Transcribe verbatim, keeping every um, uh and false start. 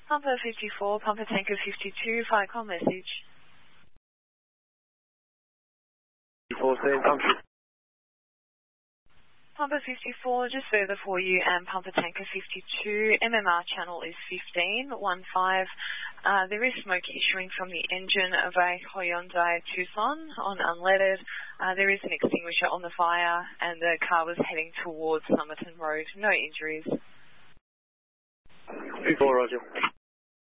Pumper fifty-four, Pumper Tanker fifty-two, fire call message. fifty-four, same pumper. Pumper fifty-four, just further for you, and Pumper Tanker fifty-two, M M R channel is fifteen, one five. Uh, there is smoke issuing from the engine of a Hyundai Tucson on unleaded. Uh, there is an extinguisher on the fire, and the car was heading towards Somerton Road. No injuries. fifty-four, Roger.